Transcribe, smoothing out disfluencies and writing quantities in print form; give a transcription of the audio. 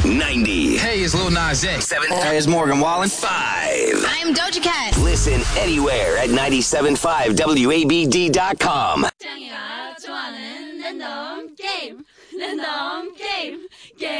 90. Hey, it's Lil Nas X. 7. Hey, it's Morgan Wallen. 5. I'm Doja Cat. Listen anywhere at 97.5 WABD.com. 짱이가 좋아하는 랜덤 게임.